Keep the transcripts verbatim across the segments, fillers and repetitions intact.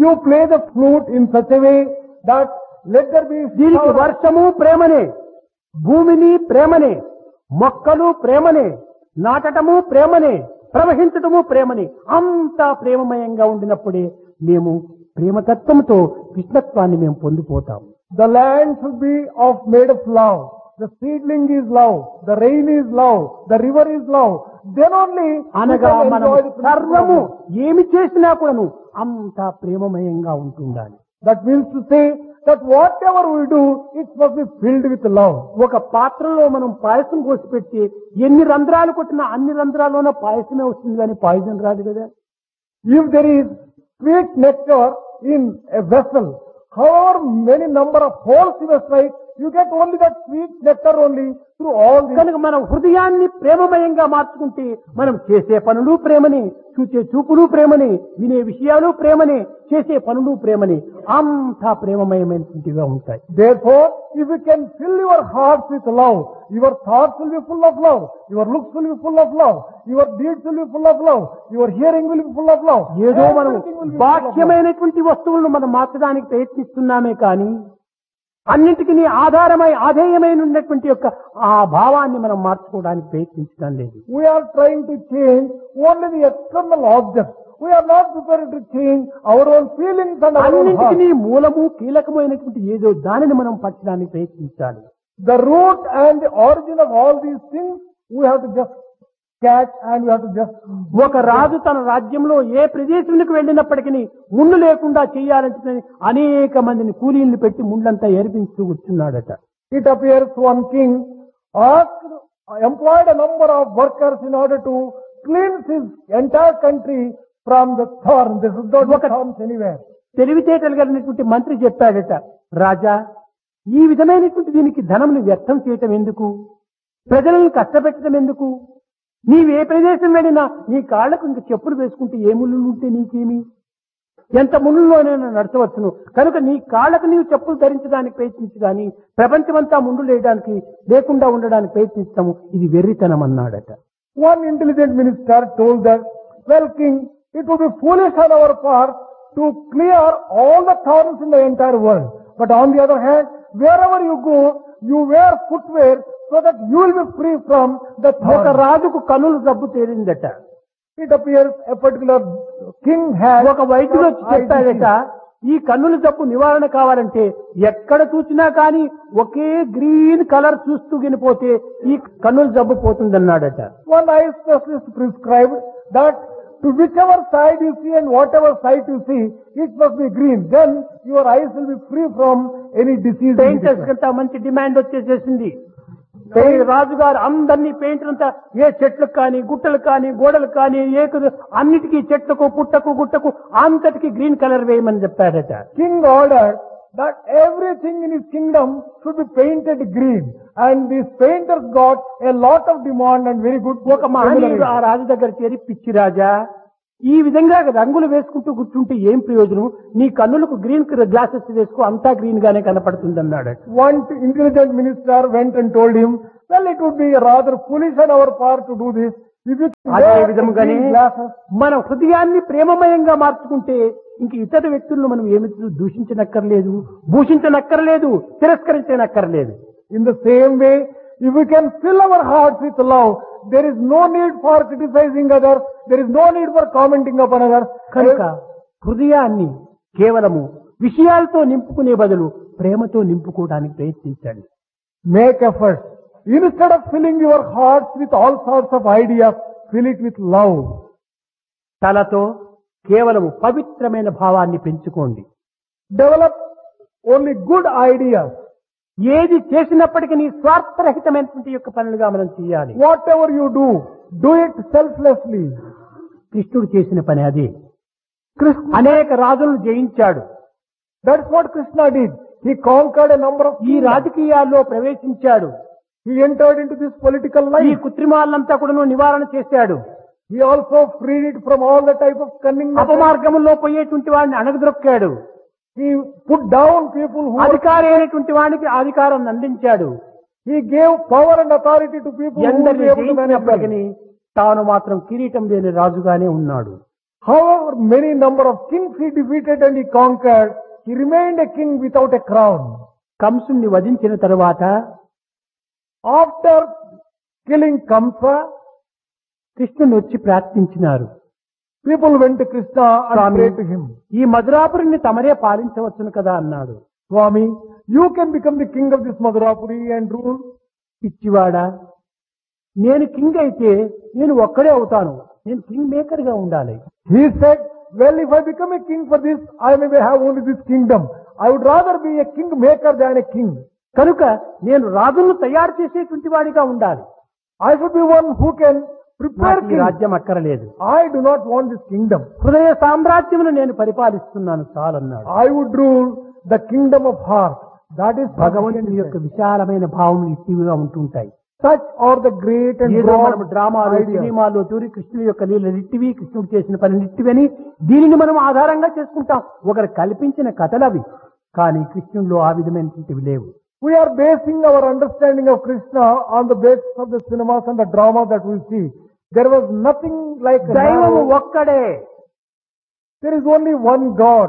You play the flute in such a way that let there be దీనికి వర్షము ప్రేమనే, భూమిని ప్రేమనే, మొక్కలు ప్రేమనే, నాటటము ప్రేమనే, ప్రవహించటము ప్రేమనే, అంతా ప్రేమమయంగా ఉండినప్పుడే మేము ప్రేమతత్వంతో కృష్ణత్వాన్ని మేము పొందిపోతాం. The land should be of made of love. The seedling is love. The rain is love. The river is love. Then only అనగా we can మనం enjoy the సర్వము principle. ఏమి చేసినా కూడాను అంతా ప్రేమమయంగా ఉంటుండాలి. That means to say that whatever we do, it must be filled with love. ఒక పాత్రలో మనం పాయసం పోసి పెట్టి ఎన్ని రంధ్రాలు కొట్టినా అన్ని రంధ్రాల్లోనే పాయసమే వస్తుంది కానీ పాయసం రాదు కదా. If there is sweet nectar in a vessel, however many number of holes you strike, you get only that sweet nectar only through all these. కనుక మనం హృదయాన్ని ప్రేమమయంగా మార్చుకుంటే మనం చేసే పనులు ప్రేమని, చూసే చూపులు ప్రేమని, వినే విషయాలు ప్రేమని, చేసే పనులు ప్రేమని, అంతా ప్రేమమయమైనటువంటిగా ఉంటాయి. Therefore, if you can fill your hearts with love, your thoughts will be full of love, your looks will be full of love, your deeds will be full of love, your hearing will be full of love. ఏదో మనం Everything will be full of love. బాహ్యమైనటువంటి వస్తువులను మనం మార్చడానికి ప్రయత్నిస్తున్నామే కానీ అన్నింటికి ఆధారమై ఆధేయమైన ఉన్నటువంటి యొక్క ఆ భావాన్ని మనం మార్చుకోవడానికి ప్రయత్నించడం లేదు. We are trying to change only the external objects. We are not prepared to change our own feelings and our own heart. అన్నింటికి మూలము కీలకమైనటువంటి ఏదో దానిని మనం పట్టడానికి ప్రయత్నించాలి. The root and the origin of all these things, we have to just catch and we have to just... ఒక రాజు తన రాజ్యంలో ఏ ప్రదేశానికి వెళ్ళినప్పటికీ ముళ్ళు లేకుండా చేయాలంటే అనేక మందిని కూలీలను పెట్టి ముళ్ళంతా ఏర్పించుతూ కూర్చున్నాడట. It appears one king asked, employed a number of workers in order to cleanse his entire country from the thorn. This is not ఒక thorns anywhere. తెలివితేటలు కలిగినటువంటి మంత్రి చెప్పాడట, రాజా ఈ విధమైనటువంటి దీనికి ధనమును వ్యర్థం చేయటం ఎందుకు, ప్రజలను కష్టపెట్టడం ఎందుకు, నీవే ప్రదేశం వెళ్ళినా నీ కాళ్లకు ఇంక చెప్పులు వేసుకుంటే ఏ ముళ్ళు ఉంటే నీకేమి, ఎంత ముళ్ళులోనైనా నడచవచ్చును, కనుక నీ కాళ్లకు నీవు చెప్పులు ధరించడానికి ప్రయత్నించు కానీ ప్రపంచమంతా ముందు లేయడానికి లేకుండా ఉండడానికి ప్రయత్నిస్తాము, ఇది వెర్రితనం అన్నాడట. One intelligent minister told that, well king, it would be foolish on our part to clear all the thorns in the entire world. But on the other hand, wherever you go, you wear footwear so that you will be free from the ఒక thorn. రాజుకు కన్నులు జబ్బు తేలిందట. It appears a particular king had ఒక వైద్యుడు వచ్చి చెప్పాడట, ఈ కన్నుల జబ్బు నివారణ కావాలంటే ఎక్కడ చూసినా కానీ ఒకే గ్రీన్ కలర్ చూస్తూ గినిపోతే ఈ కన్నుల జబ్బు పోతుందన్నాడట. one eye specialist prescribed that to whichever side you see and whatever sight you see, it must be green. Then your eyes will be free from any disease. Painters కంతా మంచి demand వచ్చేసేసింది. రాజుగారు అందరినీ painter అంతా ఏ చెట్లకు కానీ గుట్టలకు కానీ గోడలకు కానీ ఏ అన్నిటికీ చెట్లకు పుట్టకు గుట్టకు అంతటికి గ్రీన్ కలర్ వేయమని చెప్పాడట. King ordered that everything in his kingdom should be painted green, and these painters got a lot of demand and very good. ఒక మహనీయుడు ఆ రాజు దగ్గర చేరి, పిచ్చి రాజా ఈ విధంగా రంగులు వేసుకుంటూ కూర్చుంటే ఏం ప్రయోజనం, నీ కన్నులకు గ్రీన్ గ్లాసెస్ వేసుకో అంతా గ్రీన్ గానే కనపడుతుంది అన్నాడు. One intelligent minister went and told him, well, it would be rather foolish on our part to do this. If you అదే wear విధంగానే green glasses, మన హృదయాన్ని ప్రేమమయంగా మార్చుకుంటే ఇంక ఇతర వ్యక్తులను మనం ఏమి దూషించనక్కర్లేదు, భూషించనక్కర్లేదు, తిరస్కరించనక్కర్లేదు. in the same way, if we can fill our hearts with love, there is no need for criticizing others, there is no need for commenting upon others. కనుక హృదయాన్ని కేవలము విషయాలతో నింపుకునే బదులు ప్రేమతో నింపుకోవడానికి ప్రయత్నించండి. Make effort. Instead of filling your hearts with all sorts of ideas, fill it with love. తలతో కేవలము పవిత్రమైన భావాన్ని పెంచుకోండి. Develop only good ideas. ఏది చేసినప్పటికీ నీ స్వార్థరహితమైనటువంటి యొక్క పనులుగా మనం చేయాలి. Whatever you do, do it selflessly. కృష్ణుడు చేసిన పని అదే. అనేక రాజులను జయించాడు. That's what Krishna did. He conquered a number of ఈ రాజకీయాల్లో ప్రవేశించాడు. He entered into this political ఈ life. కృత్రిమాలంతా కూడా నివారణ చేశాడు. He also freed it from all the type of cunning. అపమార్గంలో పోయేటువంటి వాడిని అణగద్రొక్కాడు. He put down people who అధికారి అయినటువంటి వాడికి అధికారాన్ని అందించాడు. He gave power and authority to people who were ఎందరిని able to manage them. జయించినప్పటికీ తాను మాత్రం కిరీటం లేని రాజుగానే ఉన్నాడు. However many number of kings he defeated and he conquered, he remained a king without a crown. కంసుని వధించిన తరువాత After killing Kamsa, కృష్ణుని వచ్చి ప్రార్థించినారు. people went to Krishna and Swami, prayed to him. ఈ మధురాపురిని తమరే పాలించవచ్చును కదా అన్నాడు. Swami, you can become the king of this Madhurapuri and rule. పిచ్చివాడా, నేను king అయితే నేను ఒక్కడే అవుతాను. నేను కింగ్ మేకర్ గా ఉండాలి. He said, well, if I become a king for this, I may have only this kingdom. I would rather be a king maker than a king. కనుక నేను రాజులను తయారు చేసేటువంటి వాడిగా ఉండాలి. I should be one who can prepare నాకు ఈ king. రాజ్యం అక్కరలేదు. I do not want this kingdom. హృదయ సామ్రాజ్యమును నేను పరిపాలిస్తున్నాను చాలన్నాడు. I would rule the kingdom of heart. That is భగవంతుని యొక్క విశాలమైన భావములు ఇట్టివిగా ఉంటుంటాయి. Such are the great and ఏదో మనం broad డ్రామాలు ideas. సినిమాల్లో తూరి కృష్ణుడి యొక్క లీల నిట్టివి, కృష్ణుడు చేసిన పని నిట్టివని దీనిని మనం ఆధారంగా చేసుకుంటాం. ఒకరు కల్పించిన కథలవి, కానీ కృష్ణుడిలో ఆ విధమైనటువంటివి లేవు. We are basing our understanding of Krishna on the basis of the cinemas and the drama that we see. There was nothing like దైవము now. ఒక్కడే. There is only one God.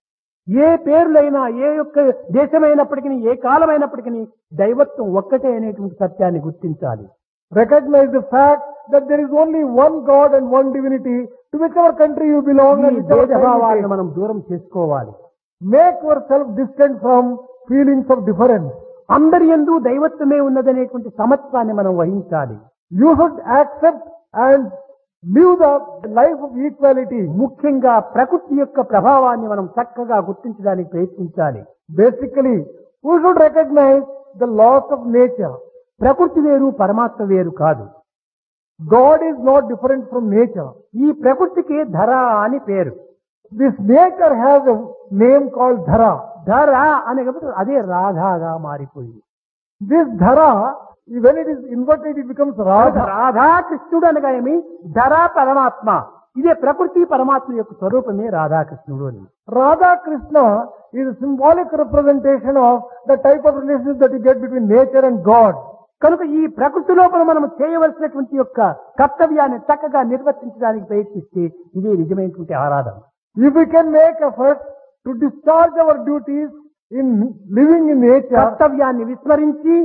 ఏ పేర్లైనా, ఏ యొక్క దేశమైనప్పటికీ, ఏ కాలమైనప్పటికీ దైవత్వం ఒక్కటే అనేటువంటి సత్యాన్ని గుర్తించాలి. Recognize the fact that there is only one God and one divinity to whichever country you belong ఈ and whichever భేదభావాలను time you మనం దూరం చేసుకోవాలి. take. Make yourself distant from feelings of difference. అందరి యందు దైవత్వమే ఉన్నదనేటువంటి సమత్వాన్ని మనం వహించాలి. You should accept and live the life of equality. ముఖ్యంగా ప్రకృతి యొక్క ప్రభావాన్ని మనం చక్కగా గుర్తించడానికి ప్రయత్నించాలి. Basically, we should recognize the laws of nature. ప్రకృతి వేరు, పరమాత్మ వేరు కాదు. God is not different from nature. ఈ ప్రకృతికి ధర అని పేరు. This nature has a name called Dhara. ధర అనే అదే రాధాగా మారిపోయింది. This Dhara, when it is inverted, it becomes Radha. Radha కృష్ణుడు అనగా ఏమి? ధర పరమాత్మ. ఇదే ప్రకృతి పరమాత్మ యొక్క స్వరూపమే రాధాకృష్ణుడు అని. Radha Krishna is a symbolic representation of the type of relationship that you get between nature and God. కనుక ఈ ప్రకృతి లోపల మనం చేయవలసినటువంటి యొక్క కర్తవ్యాన్ని చక్కగా నిర్వర్తించడానికి ప్రయత్నిస్తే ఇదే నిజమైనటువంటి ఆరాధన. If we can make efforts to discharge our duties in living in nature, కర్తవ్యాన్ని విస్మరించి,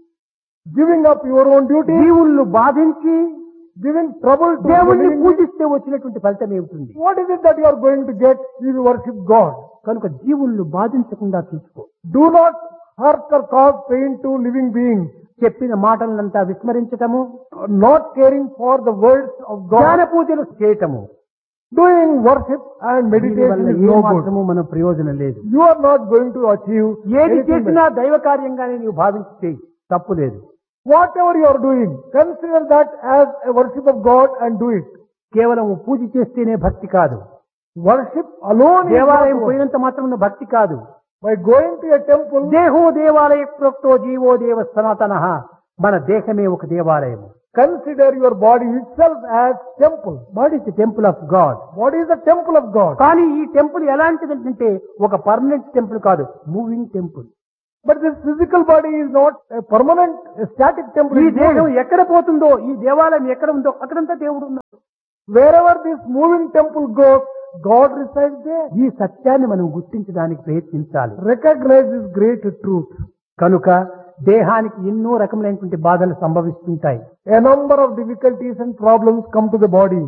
giving up your own duties, జీవులను బాధించి giving trouble to దేవుణ్ణి living, పూజిస్తే వచ్చినటువంటి ఫలితం ఏమిటి? what is it that you are going to get if you worship God? కనుక జీవులను బాధించకుండా చూసుకో. Do not hurt or cause pain to living beings. చెప్పిన మాటలంతా విస్మరించటము, Not caring for the words of జ్ఞాన God. పూజలు చేయటము, Doing worship and దీని meditation వల్ల is A no good. మాత్రము మన ప్రయోజనం లేదు. You are not going to achieve ఏది anything చేసినా better. దైవ కార్యంగానే నీవు భావించి చేయి, తప్పు లేదు. Whatever you are doing, consider that as a worship of God and do it. కేవలం పూజ చేస్తేనే భక్తి కాదు. Worship alone is దేవాలయం not పోయినంత మాత్రం భక్తి కాదు. by going to a temple. దేహో దేవాలయ ప్రోక్తో జీవో దేవ సనాతన. మన దేహమే ఒక దేవాలయము. Consider your body itself as temple. What is the temple of God. What is the temple of God? కానీ ఈ టెంపుల్ ఎలాంటిదంటే ఒక పర్మనెంట్ టెంపుల్ కాదు, moving temple. But this physical body is not a permanent, a static temple. ఈ It is దేహం moving. ఎక్కడ పోతుందో, ఈ దేవాలయం ఎక్కడ ఉందో అక్కడంతా దేవుడు ఉన్నాడు. Wherever this moving temple goes, God resides there. ఈ సత్యాన్ని మనం గుర్తించడానికి ప్రయత్నించాలి. Recognize this great truth. కనుక దేహానికి ఎన్నో రకములైనటువంటి బాధలు సంభవిస్తుంటాయి. A number of difficulties and problems come to the body.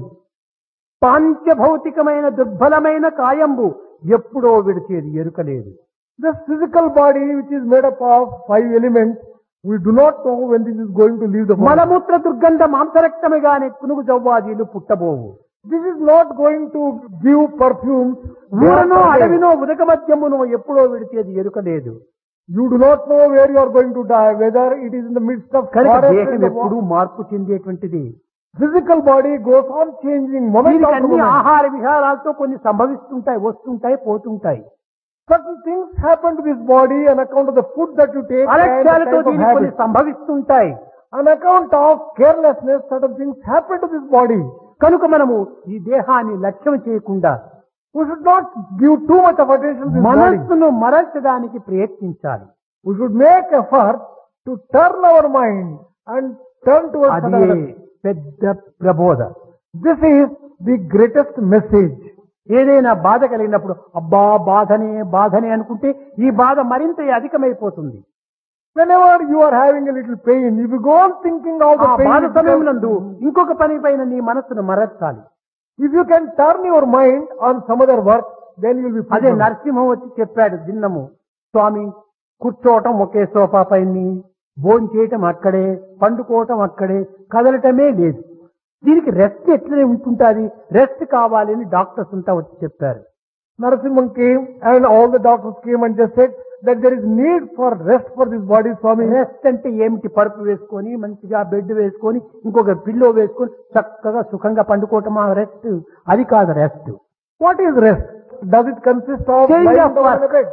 పాంచభౌతికమైన దుర్బలమైన కాయంబు ఎప్పుడో విడిచేది ఎరుకలేదు. This physical body, which is made up of five elements, we do not know when this is going to leave the body. మలమూత్ర దుర్గంధ మాంసరక్తముగానే పునుగు జవ్వాజీలు పుట్టబోవు. This is not going to give perfumes. ఊరనో అడవినో ఉదక మధ్యమునో ఎప్పుడో విడిచేది ఎరుకలేదు. You do not know where you are going to die, whether it is in the midst of కనుక forest దేహం and the ఎప్పుడూ wa- మార్పు చెందేటువంటిది. Physical body goes on changing moment దీనికి after అన్ని moment. ఆహార విహారాలతో కొన్ని సంభవిస్తుంటాయి, వస్తుంటాయి, పోతుంటాయి. Certain things happen to this body on account of the food that you take and the అలక్ష్యాలతో type of దీనికి కొన్ని habits. సంభవిస్తుంటాయి. On account of carelessness, certain things happen to this body. కనుక మనము ఈ దేహాన్ని లక్ష్యం చేయకుండా We should not give too much of attention to this body. మనస్సును మరల్చడానికి ప్రయత్నించాలి. We should make effort to turn our mind and turn towards అది another. పెద్ద ప్రబోధ. This is the greatest message. ఏదైనా బాధ కలిగినప్పుడు అబ్బా బాధనే బాధనే అనుకుంటే ఈ బాధ మరింత అధికమైపోతుంది. Whenever you are having a little pain, if you go on thinking of ఆ the pain, బాధ it సమయం becomes- నందు ఇంకొక పని పైన నీ మనస్సును మరచాలి. if you can turn your mind on some other work, then you will be అదే fulfilled. నరసింహం వచ్చి చెప్పాడు దిన్నము, స్వామి కూర్చోవటం ఒకే సోఫా పైని, భోజనం చేయటం అక్కడే, పండుకోవటం అక్కడే, కదలటమే లేదు. దీనికి రెస్ట్ ఎట్లనే ఉంటుంటాది, రెస్ట్ కావాలి అని డాక్టర్స్ అంతా వచ్చి చెప్పారు. Narasimhan came and all the doctors came and just said that there is need for rest for this body, Swami. Rest అంటే ఏమిటి? పరుపు వేసుకొని మంచిగా బెడ్ వేసుకొని ఇంకొక పిల్లో వేసుకొని చక్కగా సుఖంగా పండుకోవటం ఆ రెస్ట్? అది కాదు rest. What is rest? Does it consist of Change lying of down work. on a bed?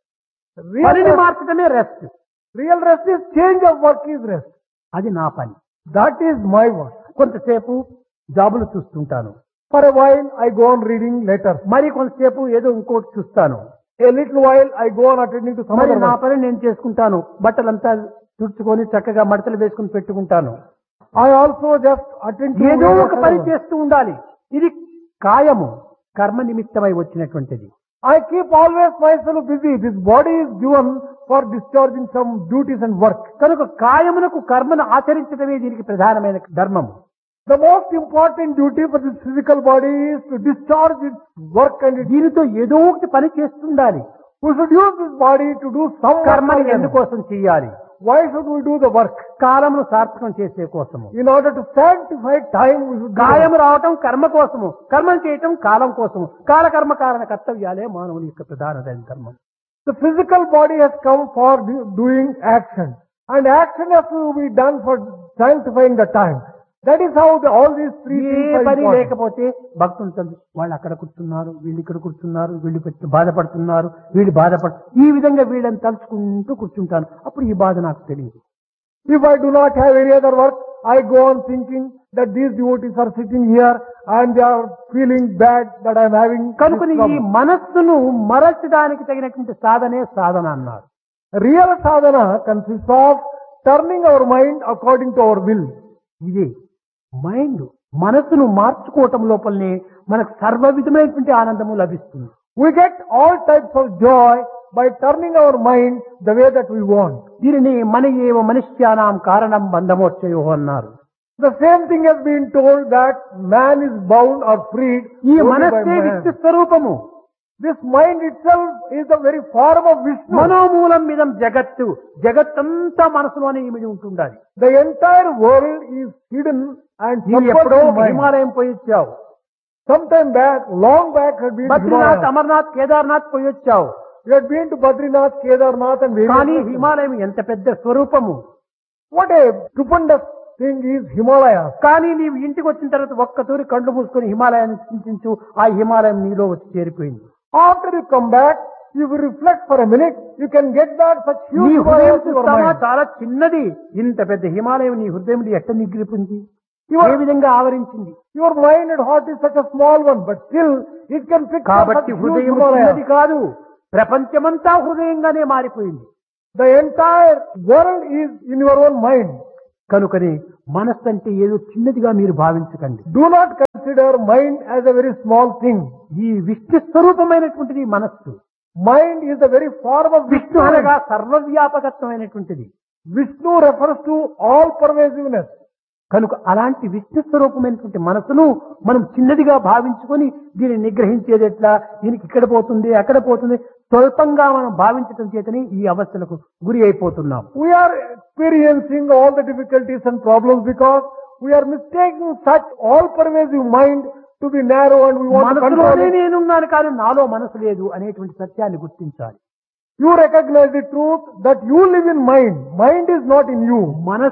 Real పనిని rest, మార్చడమే rest. real rest is change of work is rest. అది నా పని. That is my work. కొంతసేపు జాబులు చూస్తుంటాను, For a while I go on reading letters. మరి కొంతసేపు ఏదో ఇంకోటి చూస్తాను, A little while I go on attending to some మరి other నా work. పని నేను చేసుకుంటాను. బట్టలంతా తుడుచుకొని చక్కగా మడతలు వేసుకుని పెట్టుకుంటాను. I also just attend to ఏదో various ఒక other పని work. చేస్తూ ఉండాలి. ఇది కాయము, కర్మ నిమిత్తమై వచ్చినటువంటిది. I keep always myself busy. This body is given for discharging some duties and work. కనుక కాయమునకు కర్మను ఆచరించడమే దీనికి ప్రధానమైన ధర్మము. The most important duty for this physical body is to discharge its work and its. దీనితో ఏదో ఒకటి పని చేస్తుండాలి. We should use this body to do some work. కర్మని or other. ఎందుకోసం చేయాలి? Why should we do the work? కాలమును సార్థకం చేసే కోసము. In order to sanctify time, we should do కాయము the work. రావటం కర్మ కోసము, కర్మం చేయటం కాలం కోసము. కాలకర్మ కారణ కర్తవ్యాలే మానవుని యొక్క ప్రధానమైన ధర్మం. The physical body has come for do- doing action, and action has to be done for sanctifying the time. That is how the, all these three A things are పని important. లేకపోతే భక్తులు తండ్రి వాళ్ళు అక్కడ కూర్చున్నారు, వీళ్ళు ఇక్కడ కూర్చున్నారు, వీళ్ళు పెట్టి బాధపడుతున్నారు, వీళ్ళు బాధపడు ఈ విధంగా వీళ్ళని తలుచుకుంటూ కూర్చుంటాను. అప్పుడు ఈ బాధ నాకు తెలియదు. If I do not have any other work, I go on thinking that these devotees are sitting here and they are feeling bad that I am having this కనుకని ఈ problem. మనస్సును మరచడానికి తగినటువంటి సాధనే సాధన అన్నారు. Real sadhana consists of turning our mind according to our will. ఇదే mind మనస్సును మార్చుకోవటం లోపలనే మనకు సర్వ విధమైనటువంటి ఆనందము లభిస్తుంది. We get all types of joy by turning our mind the way that we want. దీనిని మన ఏవ మనుష్యానాం కారణం బంధమోచ్చయో అన్నారు. The same thing has been told that man is bound or freed ఈ only by మనస్సే man. విష్ణు స్వరూపము. This mind itself is the very form of Vishnu. మనోమూలం మిదం జగత్తు. జగత్తంతా మనసులోనే ఇమిడి ఉంటుండాలి. The entire world is hidden and నీవు submerged ఎప్పుడో in mind. హిమాలయం పోయి వచ్చావు, Sometime back, long back, had been to Badrinath, Himalaya. Amarnath, Kedarnath పోయి వచ్చావు. You had been to Badrinath, Kedarnath and various కానీ places. హిమాలయం ఎంత పెద్ద స్వరూపము. What a stupendous thing is Himalaya. కానీ నీవు ఇంటికి వచ్చిన తర్వాత ఒక్క తూరి కళ్ళు మూసుకొని హిమాలయాన్ని చింతించు, ఆ హిమాలయం నీలో వచ్చి చేరిపోయింది. After you come back, if you reflect for a minute, you can get back such నీ huge హృదయం Himalayas in your చూస్తావా mind. చాలా చిన్నది. ఇంత పెద్ద హిమాలయం నీ హృదయంలో ఎట్ట నిగ్రిపింది, Your, ఏ విధంగా ఆవరించింది. your mind and heart is such a small one, but still it can fix such కాబట్టి huge హృదయం Himalayas. చిన్నది కాదు, ప్రపంచమంతా హృదయంగానే మారిపోయింది. The entire world is in your own mind. కనుకని మనస్సు అంటే ఏదో చిన్నదిగా మీరు భావించకండి. Do not consider mind as a very small thing. ఈ విష్ణు స్వరూపమైనటువంటిది మనస్సు. Mind is the very form of Vishnu Vishnu. అనగా సర్వవ్యాపకత్వమైనటువంటిది. Vishnu refers to all pervasiveness. కనుక అలాంటి విష్ణు స్వరూపమైనటువంటి మనసును మనం చిన్నదిగా భావించుకొని దీన్ని నిగ్రహించేది ఎట్లా, దీనికి ఇక్కడ పోతుంది అక్కడ పోతుంది స్వల్పంగా మనం భావించటం చేతని ఈ అవస్థలకు గురి అయిపోతున్నాం. We are experiencing all the difficulties and problems because we are mistaking such all-pervasive mind to be narrow and we want to control మనసులోనే it. నేనున్నాను కానీ నాలో మనసు లేదు అనేటువంటి సత్యాన్ని గుర్తించాలి. You recognize the truth that you live in mind. Mind is not in you.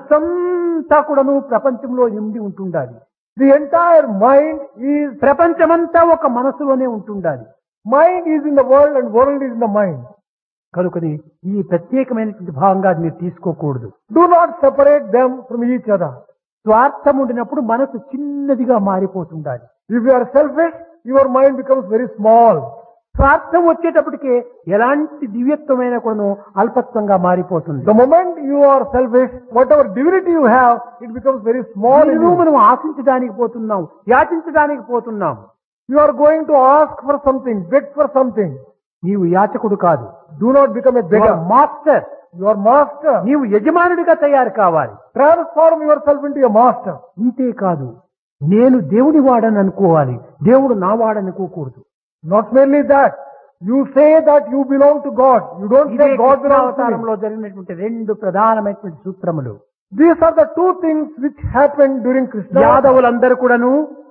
మనసంతా కూడాను ప్రపంచంలో నిండి ఉంటుండాలి. The entire mind is, ప్రపంచమంతా ఒక మనసులోనే ఉంటుండాలి. mind is in the world and world is in the mind. కనుకని ఈ ప్రత్యేకమైనటువంటి భావంగా మీరు తీసుకోకూడదు. Do not separate them from each other. స్వార్థం ఉండినప్పుడు మనసు చిన్నదిగా మారిపోతుండాలి. If you are selfish, your mind becomes very small. స్వార్థం వచ్చేటప్పటికే ఎలాంటి దివ్యత్వమైన కూడా అల్పత్వంగా మారిపోతుంది. The moment you are selfish, whatever divinity you have, it becomes very small in దీనిని you. మనం ఆశించడానికి పోతున్నాం, యాచించడానికి పోతున్నాం. You are going to ask for something, beg for something. నీవు యాచకుడు కాదు, Do not become a beggar. Master. You are master. నీవు యజమానుడిగా తయారు కావాలి. Transform yourself into a master. ఇంతే కాదు, నేను దేవుడి వాడని అనుకోవాలి, దేవుడు నా వాడనుకోకూడదు. Not merely that. You say that you belong to God. You don't ఇదే say God belongs to me. అవతారంలో జరిగినటువంటి రెండు ప్రధానమైనటువంటి సూత్రములు. These are the two things which happened during Krishna. యాదవులందరూ కూడాను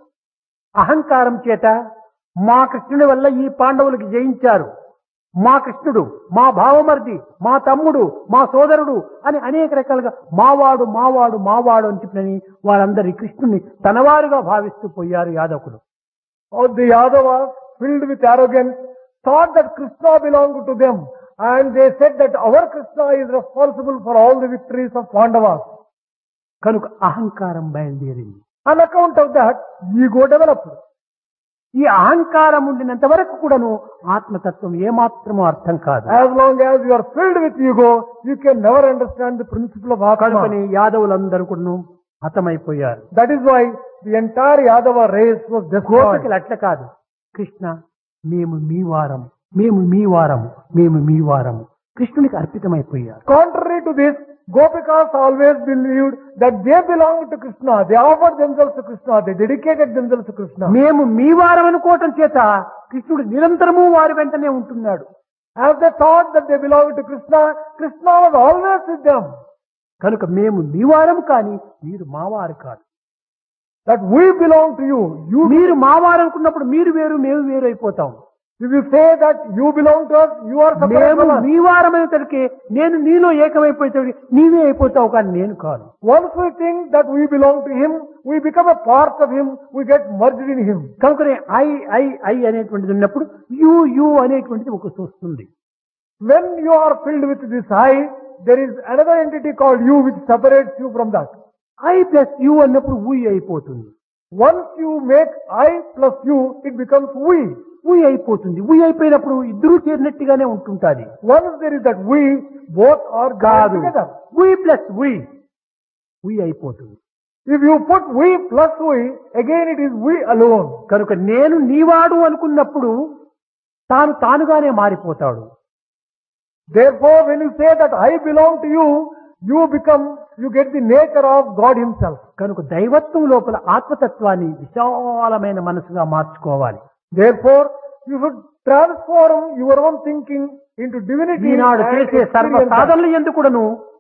అహంకారం చేత మా కృష్ణుడి వల్ల ఈ పాండవులకు జయించారు, మా కృష్ణుడు, మా భావమర్ది, మా తమ్ముడు, మా సోదరుడు అని అనేక రకాలుగా మావాడు మావాడు మావాడు అని చెప్పినని వారందరి కృష్ణుని తనవారుగా భావిస్తూ పోయారు యాదవులు. All the Yadavas, filled with arrogance, thought that Krishna belonged to them, and they said that our Krishna is responsible for all the victories of Pandavas. కనుక అహంకారం బయలుదేరింది. On account of that, ego developed. ఈ అహంకారం ఉండినంత వరకు కూడాను ఆత్మతత్వం ఏమాత్రమూ అర్థం కాదు. As long as you are filled with ego, you can never understand the principle of కనుకని Atma. యాదవులందరూ కూడాను హతమైపోయారు. That is why the entire Yadava race was destroyed. గోపికలు అట్ల కాదు, కృష్ణ మేము మీ వారం, మేము మీ వారం, మేము మీ వారం కృష్ణునికి అర్పితమైపోయారు. Contrary to this, Gopikas always believed that they belonged to Krishna. They offered themselves to Krishna. They dedicated themselves to Krishna. మేము మీ వారం అనుకోవటం చేత కృష్ణుడు నిరంతరము వారి వెంటనే ఉంటున్నాడు. As they thought that they belonged to Krishna, Krishna was always with them. కనుక మేము మీ వారం కానీ మీరు మావారు కాదు. That we belong to you. You, మీరు మావారు అనుకున్నప్పుడు మీరు వేరు మేము వేరు అయిపోతాం. if you say that you belong to us, you are separate మేము from us. మీ వారమైనసరికి నేను నీలో ఏకమైపోయేసరికి నీవే అయిపోతావు కానీ నేను కాదు. Once we think that we belong to him, we become a part of him, we get merged in him. కనుకనే I I I అనేటువంటిది ఉన్నప్పుడు యు యు అనేటువంటిది ఒక వస్తుంది. When you are filled with this I, there is another entity called you which separates you from that. I plus you అన్నప్పుడు ఊ అయిపోతుంది. Once you make I plus you, it becomes we. ఊ అయిపోతుంది. ఊ అయిపోయినప్పుడు ఇద్దరూ చేరినట్టుగానే ఉంటుంటాది. Once there is that we, both are కాదు, gathered together. ఊ ప్లస్ ఊ ఊ అయిపోతుంది. If you put we plus we, again it is we alone. కనుక నేను నీవాడు అనుకున్నప్పుడు తాను తానుగానే మారిపోతాడు. Therefore, when you say that I belong to you, you become, you get the nature of God himself. కనుక దైవత్వం లోపల ఆత్మతత్వాన్ని విశాలమైన మనసుగా మార్చుకోవాలి. Therefore, you should transform your own thinking into divinity. Eenadu and చేసే సర్వ experience that. సాధనలు ఎందుకును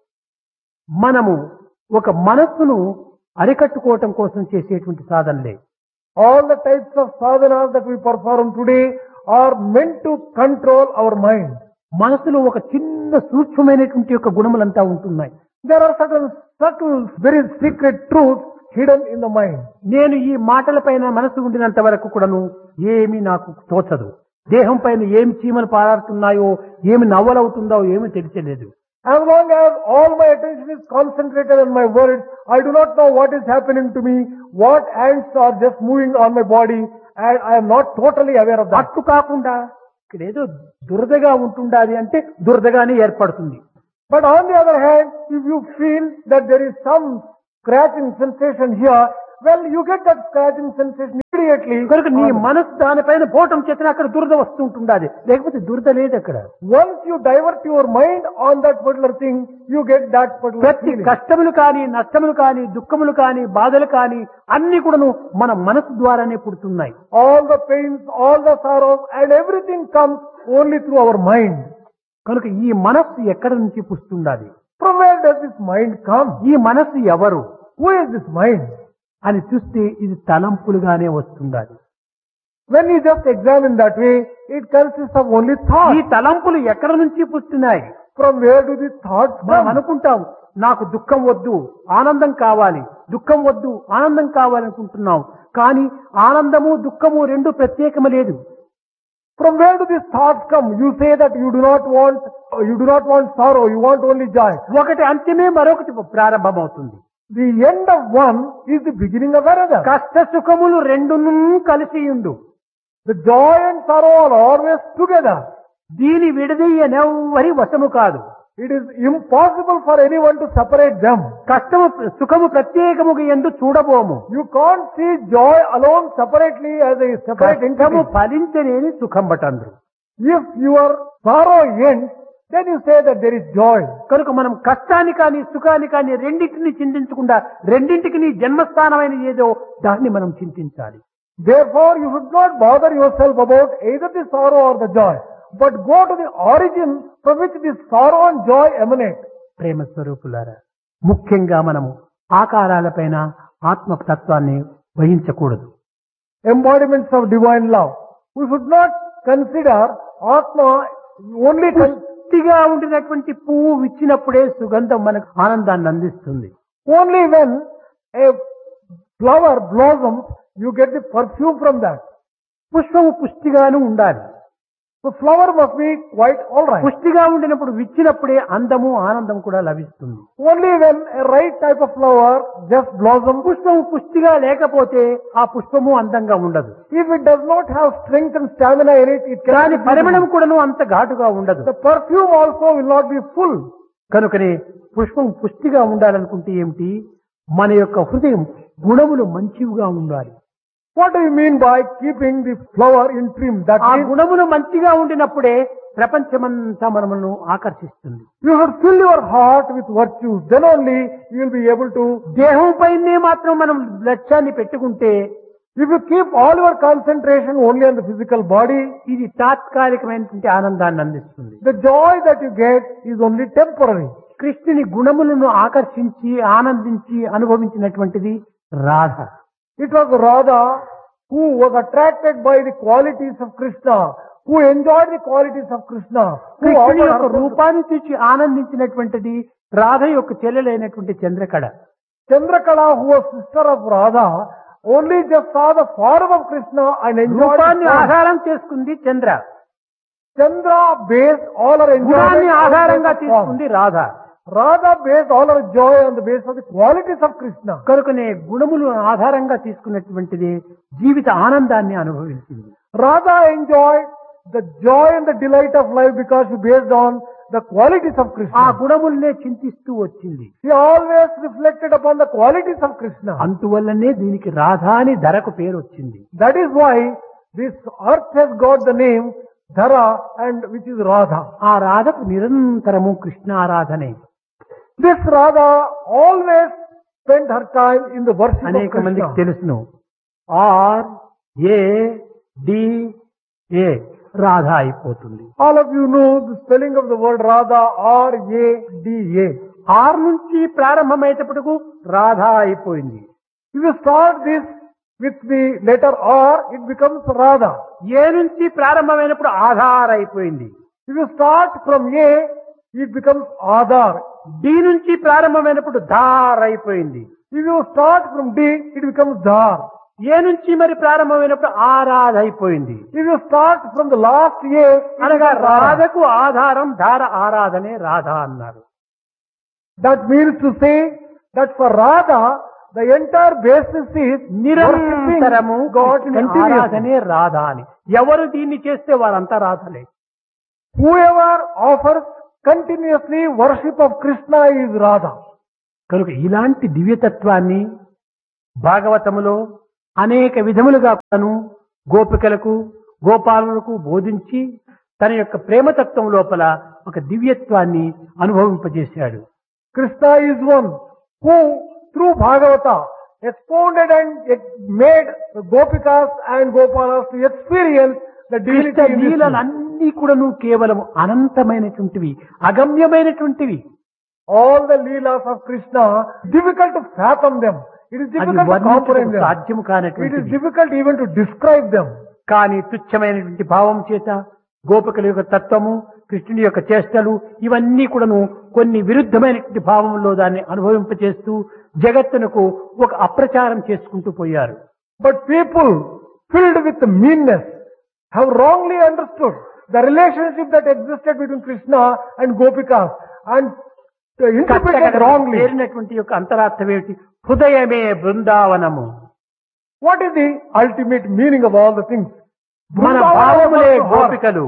మనము ఒక మనస్సును అరికట్టుకోవటం కోసం చేసేటువంటి సాధనలే. All the types of sadhanas that we perform today are meant to control our mind. మనసులో ఒక చిన్న సూక్ష్మమైనటువంటి యొక్క గుణములంతా ఉంటున్నాయి. There are certain subtle, very secret truths hidden in the mind. నేను ఈ మాటల పైన మనసు ఉండినంత వరకు కూడాను ఏమీ నాకు తోచదు. దేహం పైన ఏమి చీమలు పారాడుతున్నాయో, ఏమి నవ్వలవుతుందో ఏమీ తెలియలేదు. As long as all my attention is concentrated on my words, I do not know what is happening to me, what ants are just moving on my body, and I am not totally aware of that. అట్టు కాకుండా ఇక్కడ ఏదో దురదగా ఉంటుండాలి అంటే దురదగానే ఏర్పడుతుంది. But on the other hand, if you feel that there is some scratching sensation here, well, you get that scratching sensation immediately. కనుక నీ మనసు దానిపైన పోవటం చేత అక్కడ దురద వస్తుంటుండాలి, లేకపోతే దురద లేదు అక్కడ. Once you divert your mind on that particular thing, you get that particular ప్రతి feeling. కష్టములు కానీ, నష్టములు కానీ, దుఃఖములు కానీ, బాధలు కానీ అన్ని కూడాను మన మనసు ద్వారానే పుడుతున్నాయి. All the pains, all the sorrows, and everything comes only through our mind. కనుక ఈ మనస్సు ఎక్కడి నుంచి పుస్తుండాలి? From where does this mind come? ఈ మనస్సు ఎవరు Who is this mind? అని చూస్తే ఇది తలంపులుగానే వస్తుండాలి. When you just examine that way, it consists of only ఈ thoughts. తలంపులు ఎక్కడి నుంచి పుస్తున్నాయి? From where do these thoughts మనం come? అనుకుంటాం నాకు దుఃఖం వద్దు, ఆనందం కావాలి, దుఃఖం వద్దు, ఆనందం కావాలి అనుకుంటున్నాం. కానీ ఆనందము దుఃఖము రెండు ప్రత్యేకము లేదు. From where do these thoughts come? You say that you do not want, you do not want sorrow, you want only joy. ఒకటి అంత్యమే, మరొకటి ప్రారంభమవుతుంది. The end of one is the beginning of another. కష్ట సుఖములు రెండును కలిసి ఉండు. The joy and sorrow are always together. దీని విడదీయనెవ్వరి వశము కాదు. It is impossible for anyone to separate them. కష్టము సుఖము ప్రత్యేకముగా ఎందు చూడబోము. You can't see joy alone separately as a separate కష్టము entity. ఫలించలేని సుఖం బటండ్రు. If your sorrow ends, then you say that there is joy. కనుక మనం కష్టాన్ని కానీ సుఖాన్ని కానీ రెండింటిని చింతించకుండా రెండింటికి నీ జన్మస్థానమైన ఏదో దాన్ని మనం చింతించాలి. Therefore, you should not bother yourself about either the sorrow or the joy, but go to the origin from which this sorrow and joy emanate. ప్రేమ స్వరూపులారా, ముఖ్యంగా మనము ఆకారాలపైన ఆత్మతత్వాన్ని వహించకూడదు. Embodiments of divine love. We should not consider Atma only con- పుష్టిగా ఉండినటువంటి పువ్వు విచ్చినప్పుడే సుగంధం మనకు ఆనందాన్ని అందిస్తుంది. only when a flower blossoms, you get the perfume from that. పుష్పము పుష్టిగాను ఉండాలి. The flower must be quite alright. పుష్టిగా ఉండినప్పుడు విచ్చినప్పుడే అందము ఆనందం కూడా లభిస్తుంది. Only when a right type of flower just blossoms. పుష్పము పుష్టిగా లేకపోతే ఆ పుష్పము అందంగా ఉండదు. If it does not have strength and stamina in it, it దాని cannot be పరిమళం beautiful. కూడాను అంత ఘాటుగా ఉండదు. The perfume also will not be full. కనుకనే పుష్పం పుష్టిగా ఉండాలనుకుంటే ఏమిటి? మన యొక్క హృదయం గుణములు మంచివిగా ఉండాలి. What do you mean by keeping the flower in trim? That ఆ means గుణములు మంచిగా ఉండినప్పుడే ప్రపంచమంతా మనమును ఆకర్షిస్తుంది. you should fill your heart with virtues. Then only you will be able to. దేహం పైనే మాత్రం మనం లక్ష్యాన్ని పెట్టుకుంటే If you keep all your concentration only on the physical body, ఇది తాత్కాలికమైనటువంటి ఆనందాన్ని అందిస్తుంది. the joy that you get is only temporary. కృష్ణుని గుణములను ఆకర్షించి ఆనందించి అనుభవించినటువంటిది Radha. It was Radha who was attracted by the qualities of Krishna, who enjoyed the qualities of Krishna, who కృష్ణుని offered యొక్క herself to- రూపాన్ని చూసి ఆనందించినటువంటిది రాధ యొక్క చెల్లెలైనటువంటి Chandrakala. Chandrakala, who was sister of Radha, only just saw the form of Krishna and enjoyed రూపాన్ని the form. ఆధారం చేసుకుంది చంద్ర, Chandra based all her గుణాన్ని enjoyment on ఆధారంగా the form. తీసుకుంది Radha. Radha based all her joy on the basis of the qualities of Krishna. కనుకనే గుణములు ఆధారంగా తీసుకున్నటువంటిది జీవిత ఆనందాన్ని అనుభవించింది. Radha enjoyed the joy and the delight of life because she based on the qualities of ఆ Krishna. గుణములనే చింతిస్తూ వచ్చింది. She always reflected upon the qualities of Krishna. అందువల్లనే దీనికి రాధ అని ధరకు పేరు వచ్చింది. That is why this earth has got the name Dhara, and which is Radha. ఆ రాధకు నిరంతరము కృష్ణారాధనే. This Radha always spent her time in the worship of అనేక మందికి Krishna. తెలుసును. Are A D A Radha అయిపోతుంది. All of you know the spelling of the word Radha, R A D A. Are నుంచి ప్రారంభమయ్యేటప్పటికు రాధ అయిపోయింది. If you start this with the letter R, it becomes Radha. ఏ నుంచి ప్రారంభమైనప్పుడు ఆధార్ అయిపోయింది. If you start from A, it becomes Adar. D నుంచి ప్రారంభమైనప్పుడు ధార్ అయిపోయింది. If you start from D, it becomes Dhar. ఏ నుంచి మరి ప్రారంభమైనప్పుడు ఆరాధ అయిపోయింది. If you start from the last A, it అనగా becomes Radha. రాధకు ఆధారం ధార ఆరాధనే రాధ అన్నారు. That means to say that for Radha, the entire basis is నిరంతరము worshipping God కృష్ణుని continuously. ఆరాధనే రాధ అని. ఎవరు దీన్ని చేస్తే వారంతా రాధలే. Whoever offers continuously worship of Krishna is Radha. కనుక ఇలాంటి దివ్యతత్వాన్ని భాగవతములో అనేక విధములుగా తను గోపికలకు గోపాలులకు బోధించి తన యొక్క ప్రేమతత్వం లోపల ఒక దివ్యత్వాన్ని అనుభవింపజేశాడు. Krishna is one who through Bhagavata expounded and ex- made the Gopikas and Gopalas to experience the divinity Krishna in this world. లీలలన్నీ కూడాను కేవలం అనంతమైనటువంటివి, అగమ్యమైనటువంటివి. All the leelas of Krishna, difficult to fathom them. It is అది difficult to వర్ణించడం comprehend them. సాధ్యము It is కానటువంటివి. difficult even to describe them. కానీ తుచ్చమైనటువంటి భావం చేత గోపికల యొక్క తత్వము, కృష్ణుని యొక్క చేష్టలు ఇవన్నీ కూడాను కొన్ని విరుద్ధమైనటువంటి భావంలో దాన్ని అనుభవింపచేస్తూ జగత్తునకు ఒక అప్రచారం చేసుకుంటూ పోయారు. But people filled with meanness have wrongly understood the relationship that existed between Krishna and Gopikas and interpreted wrongly. చేరినటువంటి యొక్క అంతరార్థం ఏమిటి? హృదయమే బృందావనము. What is the ultimate meaning of all the things? మన Vrindavan భావములే refers to her. గోపికలు,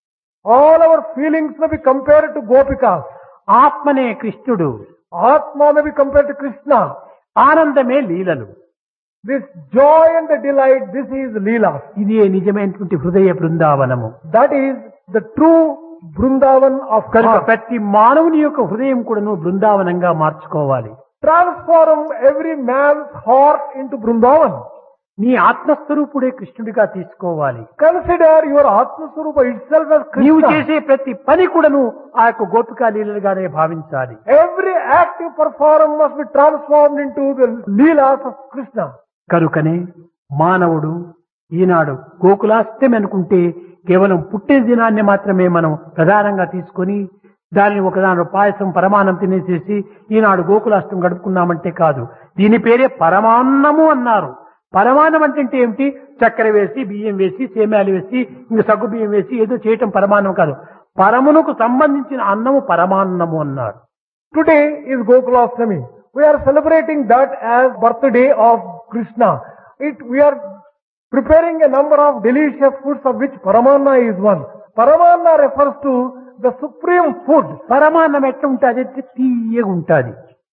All our feelings may be compared to Gopikas. ఆత్మనే కృష్ణుడు, Atma may be compared to Krishna. ఆనందమే లీలలు. This joy and the delight, this is Leela. ఇదే నిజమైనటువంటి హృదయ బృందావనము. That is the true Vrindavan of కనుక heart. ప్రతి మానవుని యొక్క హృదయం కూడాను బృందావనంగా మార్చుకోవాలి. Transform every man's heart into Vrindavan. నీ ఆత్మస్వరూపుడే కృష్ణుడిగా తీసుకోవాలి. Consider your Atma Swarupa itself as నీవు Krishna. చేసే ప్రతి పని కూడాను ఆ యొక్క గోపికా లీలలుగానే భావించాలి. Every act you perform must be transformed into the Leelas of Krishna. కనుకనే మానవుడు ఈనాడు గోకులాష్టమి అనుకుంటే కేవలం పుట్టిన దినాన్ని మాత్రమే మనం ప్రధానంగా తీసుకొని దానిని ఒకదాని పాయసం పరమాన్నం తినేసేసి ఈనాడు గోకులాష్టం గడుపుకున్నామంటే కాదు. దీని పేరే పరమాన్నము అన్నారు. పరమాన్నం అంటే ఏమిటి? చక్కెర వేసి బియ్యం వేసి సేమ్యాలు వేసి ఇంక సగ్గు బియ్యం వేసి ఏదో చేయటం పరమాన్నం కాదు. పరమునకు సంబంధించిన అన్నము పరమాన్నము అన్నారు. Today is Gokulashtami. We are celebrating that as birthday of Krishna. It, we are preparing a number of delicious foods of which Paramanna is one. Paramanna refers to the supreme food. పరమాన్నం ఎట్లా ఉంటుంది? తీయగా ఉంటుంది.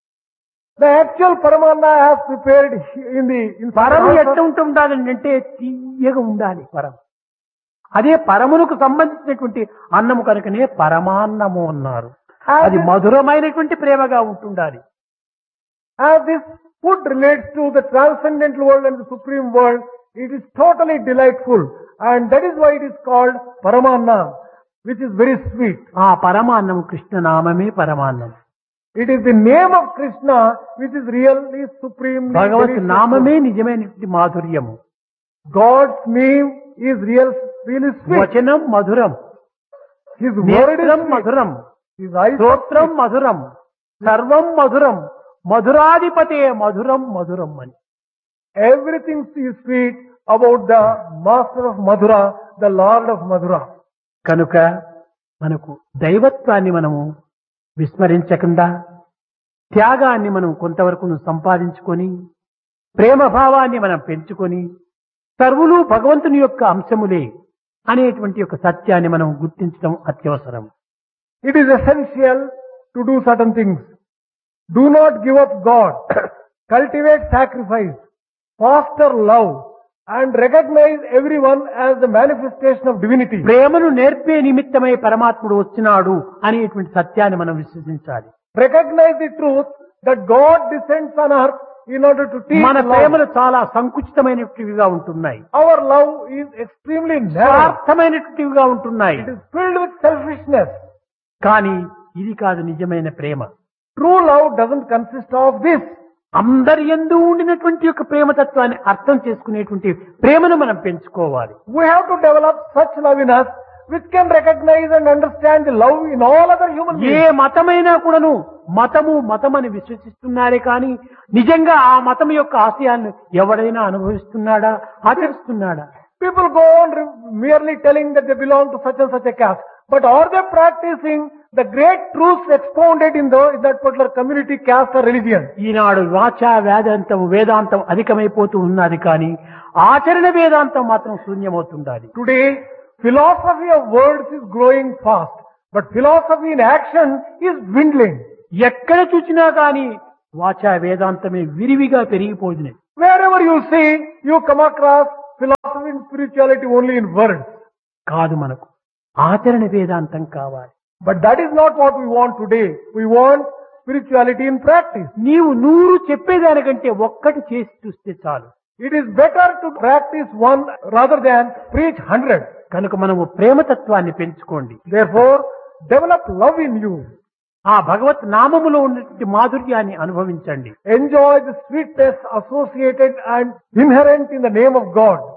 The actual Paramanna as prepared in the in పరము ఎట్లా ఉంటుండాలి అంటే తీయగా ఉండాలి పరం. అదే పరమునకు సంబంధించినటువంటి అన్నము కనుకనే పరమాన్నము అన్నారు. అది మధురమైనటువంటి ప్రేమగా ఉంటుండాలి. As this food relates to the transcendental world and the supreme world, it is totally delightful, and that is why it is called Paramanna, which is very sweet. ఆ పరమాన్నం కృష్ణ నామమే పరమాన్నం. It is the name of Krishna which is really supreme. భగవత్ నామమే నిజమైనటువంటి మాధుర్యము. God's name is real, really sweet. వచనం మధురం, His word is నేత్రం sweet. మధురం, His eyes are స్తోత్రం sweet. మధురం, సర్వం మధురం, మధురాధిపతే మధురం మధురం అని. Everything is sweet about the Master of Madhura, the Lord of Madhura. కనుక మనకు దైవత్వాన్ని మనము విస్మరించకుండా త్యాగాన్ని మనం కొంతవరకు సంపాదించుకొని ప్రేమ భావాన్ని మనం పెంచుకొని సర్వులు భగవంతుని యొక్క అంశములే అనేటువంటి యొక్క సత్యాన్ని మనం గుర్తించడం అత్యవసరం. It is essential to do certain things. Do not give up God. Cultivate sacrifice. Foster love. And recognize everyone as the manifestation of divinity. ప్రేమను నేర్పే నిమిత్తమై పరమాత్ముడు వచ్చినాడు అనేటువంటి సత్యాన్ని మనం విశ్వసించాలి. Recognize the truth that God descends on earth in order to teach మన love. ప్రేమలు చాలా సంకుచితమైనటివిగా ఉంటున్నాయి. Our love is extremely narrow. స్వార్థమైనటివిగా ఉంటున్నాయి. It is filled with selfishness. కానీ ఇది కాదు నిజమైన ప్రేమ. True love doesn't consist of this. అందరి యందు ఉండినటువంటి యొక్క ప్రేమతత్వాన్ని అర్థం చేసుకునేటువంటి ప్రేమను మనం పెంచుకోవాలి. We have to develop such love in us which can recognize and understand the love in all other human A beings. మతమైనా కూడాను మతము మతమని విశ్వసిస్తున్నారే కానీ నిజంగా ఆ మతం యొక్క ఆశయాలను ఎవడైనా అనుభవిస్తున్నాడా, ఆచరిస్తున్నాడా? People go on re- merely telling that they belong to such and such a caste. But are they practicing the great truths expounded in, the, in that particular community, caste or religion? ఈనాడు వాచా వేదాంతం వేదాంతం అధికమైపోతూ ఉన్నది కానీ ఆచరణ వేదాంతం మాత్రం శూన్యమవుతుండాలి. Today, philosophy of words is growing fast. But philosophy in action is dwindling. ఎక్కడ చూసినా కానీ వాచా వేదాంతమే విరివిగా పెరిగిపోయింది. Wherever you see, you come across philosophy and spirituality only in words. కాదు, మనకు ఆచరణ వేదాంతం కావాలి. But that is not what we want today. We want spirituality in practice. నీవు నూరు చెప్పేదానికంటే ఒక్కటి చేసి చూస్తే చాలు. It is better to practice one rather than preach hundred. కనుక మనము ప్రేమతత్వాన్ని పెంచుకోండి. Therefore, develop love in you. ఆ భగవత్ నామములో ఉన్నటువంటి మాధుర్యాన్ని అనుభవించండి. Enjoy the sweetness associated and inherent in the name of God.